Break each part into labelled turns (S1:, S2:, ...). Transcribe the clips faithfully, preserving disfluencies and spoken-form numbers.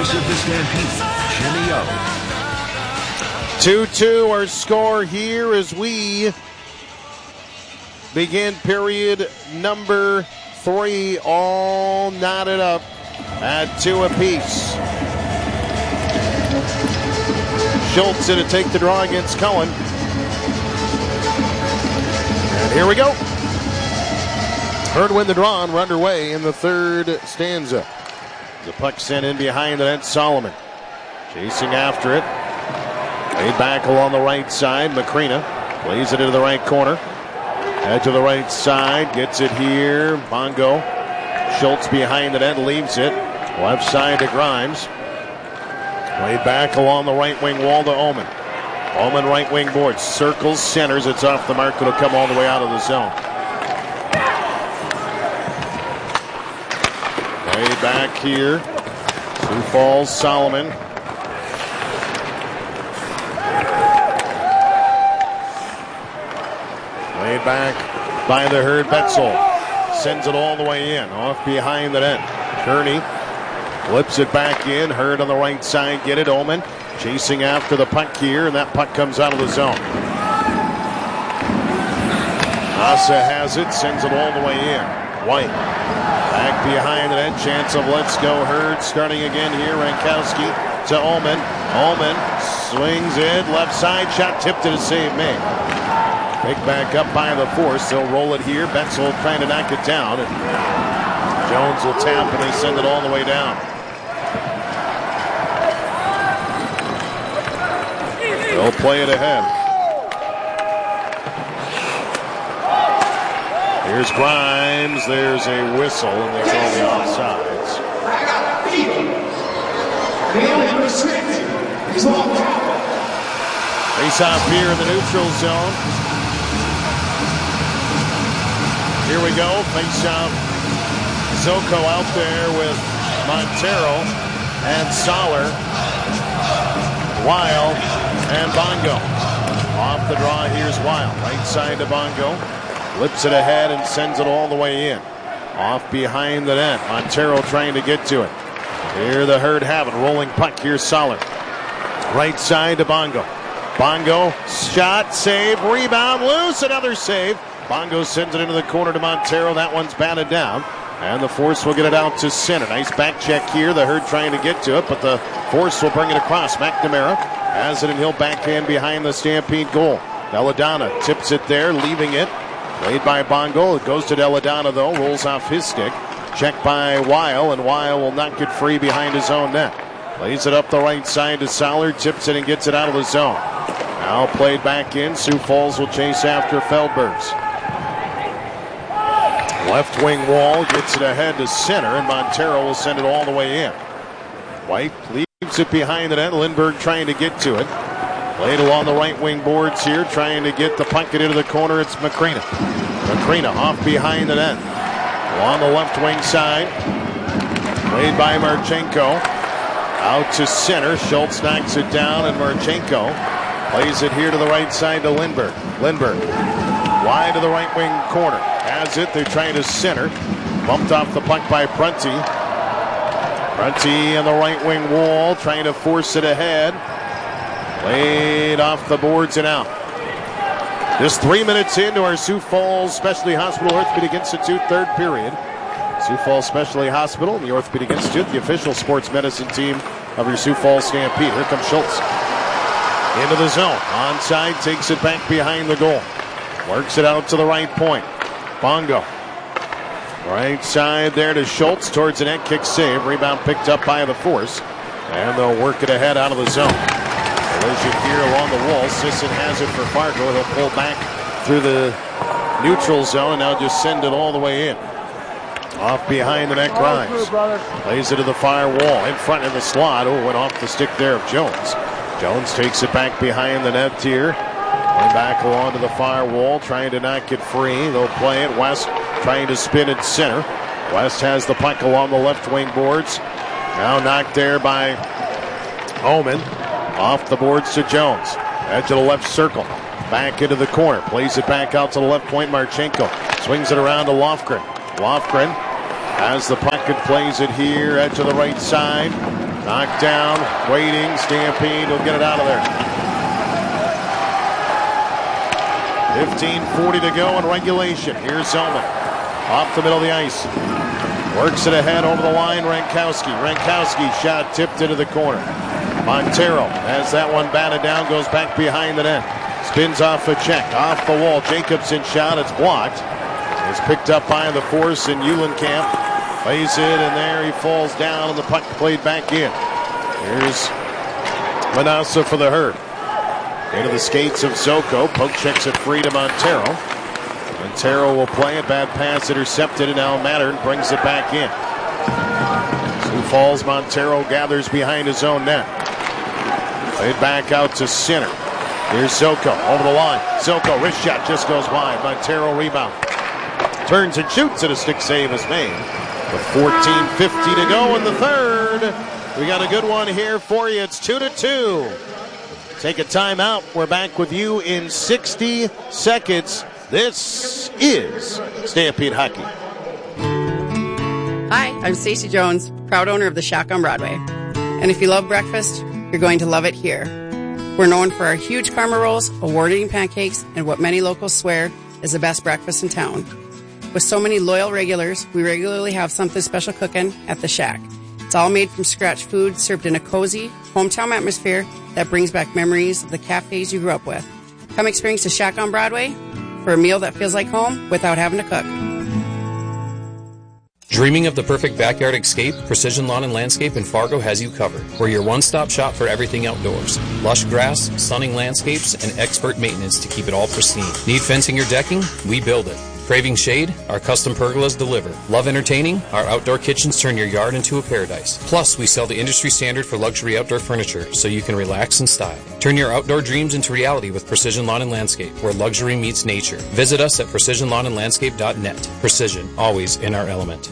S1: voice of the Stampede, Jimmy O.
S2: two two our score here as we begin period number three, all knotted up at two apiece. Schultz to take the draw against Cullen. And here we go. Herd win the draw and we're underway in the third stanza. The puck sent in behind the net, Solomon. Chasing after it. Laid back along the right side. Macrina plays it into the right corner. Edge of the right side. Gets it here. Bongo. Schultz behind the net. Leaves it. Left side to Grimes. Laid back along the right wing wall to Omen. Omen right wing board. Circles, centers. It's off the mark. It'll come all the way out of the zone. Laid back here. Sioux Falls, Solomon. Laid back by the Herd. Betzel sends it all the way in. Off behind the net. Kearney flips it back in. Herd on the right side. Get it. Omen chasing after the puck here, and that puck comes out of the zone. Asa has it. Sends it all the way in. White back behind the net. Chance of let's go Herd. Starting again here. Rankowski to Omen. Omen swings it. Left side. Shot tipped to the save. May. Pick back up by the force. They'll roll it here. Betzel trying to knock it down. And Jones will tap and they send it all the way down. They'll play it ahead. Here's Grimes. There's a whistle and they call the offsides. Face off here in the neutral zone. Here we go. Face off. Zoko out there with Montero and Soller. Weil and Bongo. Off the draw, here's Weil. Right side to Bongo. Flips it ahead and sends it all the way in. Off behind the net. Montero trying to get to it. Here the Herd have it. Rolling puck. Here's Soller. Right side to Bongo. Bongo. Shot. Save. Rebound. Loose. Another save. Bongo sends it into the corner to Montero. That one's batted down. And the Force will get it out to center. Nice back check here. The Herd trying to get to it, but the Force will bring it across. McNamara has it and he'll backhand behind the Stampede goal. Deladonna tips it there, leaving it. Played by Bongo. It goes to Deladonna though. Rolls off his stick. Checked by Weil, and Weil will not get free behind his own net. Plays it up the right side to Soller. Tips it and gets it out of the zone. Now played back in. Sioux Falls will chase after Feldbergs. Left wing wall gets it ahead to center, and Montero will send it all the way in. White leaves it behind the net. Lindbergh trying to get to it. Played along the right wing boards here, trying to get the puck into the corner. It's Macrina. Macrina off behind the net. Along the left wing side. Played by Marchenko. Out to center. Schultz knocks it down, and Marchenko plays it here to the right side to Lindbergh. Lindbergh wide to the right wing corner. Has it. They're trying to center. Bumped off the puck by Prunty. Prunty on the right wing wall, trying to force it ahead. Played off the boards and out. Just three minutes into our Sioux Falls Specialty Hospital Orthopedic Institute third period. Sioux Falls Specialty Hospital and the Orthopedic Institute, the official sports medicine team of your Sioux Falls Stampede. Here comes Schultz. Into the zone. Onside, takes it back behind the goal. Works it out to the right point. Bongo. Right side there to Schultz towards the net. Kick save. Rebound picked up by the Force. And they'll work it ahead out of the zone. Collision here along the wall. Sisson has it for Fargo. He'll pull back through the neutral zone and now just send it all the way in. Off behind the net, Grimes. Plays it to the far wall. In front in the slot. Oh, went off the stick there of Jones. Jones takes it back behind the net here. Going back along to the far wall, trying to not get free. They'll play it. West trying to spin it center. West has the puck along the left wing boards. Now knocked there by Omen. Off the boards to Jones. Edge of the left circle. Back into the corner. Plays it back out to the left point. Marchenko swings it around to Lofgren. Lofgren has the puck and plays it here. Edge of the right side. Knocked down, waiting, Stampede will get it out of there. fifteen forty to go in regulation. Here's Zelman. Off the middle of the ice. Works it ahead over the line, Rankowski. Rankowski shot tipped into the corner. Montero has that one batted down, goes back behind the net. Spins off a check, off the wall. Jacobson shot, it's blocked. It's picked up by the force in Eulenkamp. Plays it, and there he falls down, and the puck played back in. Here's Manassa for the Herd. Into the skates of Zoko. Poke checks it free to Montero. Montero will play it. Bad pass intercepted, and now Mattern brings it back in. Sioux Falls, Montero gathers behind his own net. Played back out to center. Here's Zoko over the line. Zoko, wrist shot just goes wide. Montero rebound. Turns and shoots, and a stick save is made. With fourteen fifty to go in the third. We got a good one here for you. It's two to two. Take a timeout. We're back with you in sixty seconds. This is Stampede Hockey.
S3: Hi, I'm Stacey Jones, proud owner of the Shack on Broadway. And if you love breakfast, you're going to love it here. We're known for our huge karma rolls, award-winning pancakes, and what many locals swear is the best breakfast in town. With so many loyal regulars, we regularly have something special cooking at the Shack. It's all made from scratch food served in a cozy, hometown atmosphere that brings back memories of the cafes you grew up with. Come experience the Shack on Broadway for a meal that feels like home without having to cook.
S4: Dreaming of the perfect backyard escape? Precision Lawn and Landscape in Fargo has you covered. We're your one-stop shop for everything outdoors. Lush grass, stunning landscapes, and expert maintenance to keep it all pristine. Need fencing or decking? We build it. Craving shade? Our custom pergolas deliver. Love entertaining? Our outdoor kitchens turn your yard into a paradise. Plus, we sell the industry standard for luxury outdoor furniture, so you can relax in style. Turn your outdoor dreams into reality with Precision Lawn and Landscape, where luxury meets nature. Visit us at precision lawn and landscape dot net. Precision, always in our element.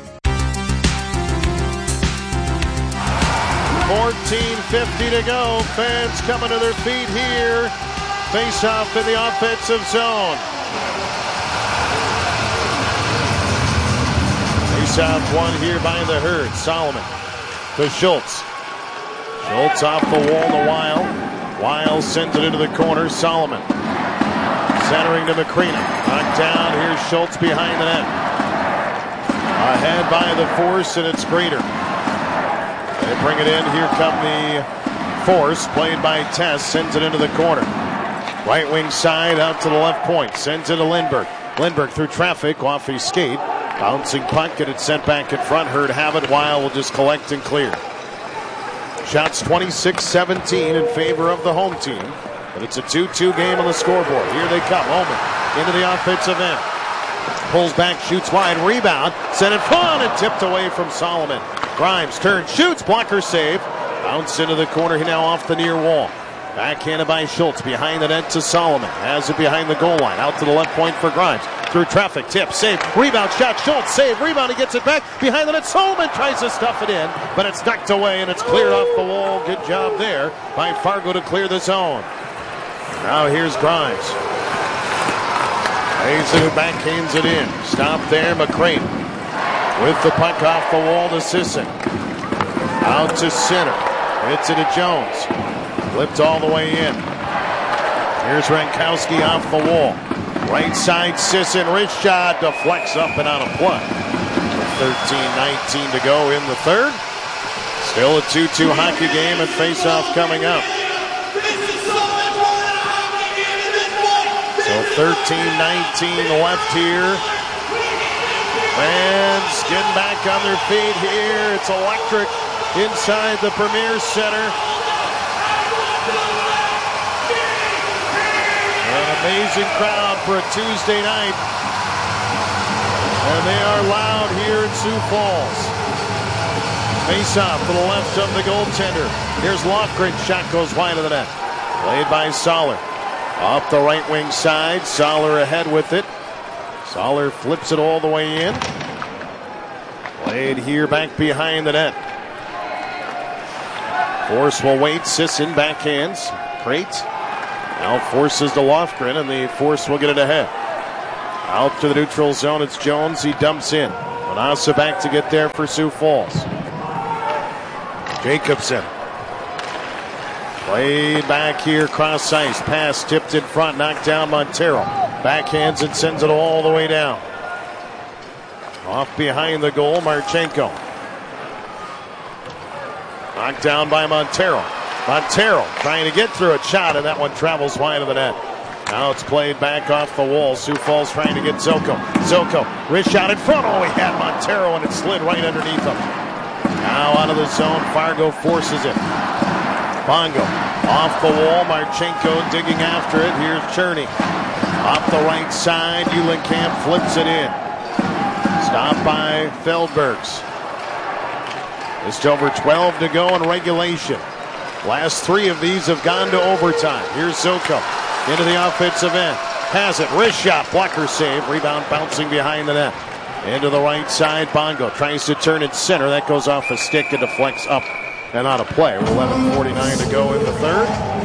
S2: fourteen fifty to go. Fans coming to their feet here. Face off in the offensive zone. Face off one here by the Herd. Solomon to Schultz. Schultz off the wall to Weil. Weil sends it into the corner. Solomon centering to McCreena. Knocked down. Here's Schultz behind the net. Ahead by the force, and it's Greener. They bring it in. Here come the force, played by Tess. Sends it into the corner. Right wing side out to the left point. Sends it to Lindbergh. Lindbergh through traffic off his skate. Bouncing puck, get it sent back in front. Herd have it. Weil will just collect and clear. Shots twenty-six seventeen in favor of the home team. But it's a two two game on the scoreboard. Here they come. Omen into the offensive end. Pulls back, shoots wide, rebound. Sent it front and tipped away from Solomon. Grimes turns, shoots, blocker save. Bounce into the corner, he now off the near wall. Backhanded by Schultz, behind the net to Solomon. Has it behind the goal line, out to the left point for Grimes. Through traffic, tip, save, rebound, shot, Schultz, save, rebound, he gets it back. Behind the net, Solomon tries to stuff it in, but it's knocked away and it's cleared off the wall. Good job there by Fargo to clear the zone. Now here's Grimes. Plays it, backhands it in. Stop there, McCrane. With the puck off the wall to Sisson. Out to center. Hits it to Jones. Flipped all the way in. Here's Rankowski off the wall. Right side, Sisson. Wrist shot. Deflects up and out of play. thirteen nineteen to go in the third. Still a two two hockey game and face-off coming up. So thirteen nineteen left here. Fans getting back on their feet here. It's electric inside the Premier Center. An amazing crowd for a Tuesday night. And they are loud here in Sioux Falls. Face-off to the left of the goaltender. Here's Lofgren. Shot goes wide of the net. Played by Soller. Off the right wing side. Soller ahead with it. Soller flips it all the way in. Played here back behind the net. Force will wait. Sisson backhands. Crate. Now forces to Lofgren, and the Force will get it ahead. Out to the neutral zone. It's Jones. He dumps in. Manassa back to get there for Sioux Falls. Jacobson. Played back here, cross ice. Pass tipped in front, knocked down Montero. Backhands and sends it all the way down. Off behind the goal, Marchenko. Knocked down by Montero. Montero trying to get through a shot, and that one travels wide of the net. Now it's played back off the wall. Sioux Falls trying to get Zilko. Zilko, wrist shot in front. Oh, he had Montero, and it slid right underneath him. Now out of the zone, Fargo forces it. Bongo off the wall. Marchenko digging after it. Here's Cherney. Off the right side, Uhlenkamp flips it in. Stopped by Feldbergs. Just over twelve to go in regulation. Last three of these have gone to overtime. Here's Zilko into the offensive end. Has it. Wrist shot. Blocker save. Rebound bouncing behind the net. Into the right side. Bongo tries to turn it center. That goes off a stick and deflects up and out of play. With eleven forty-nine to go in the third.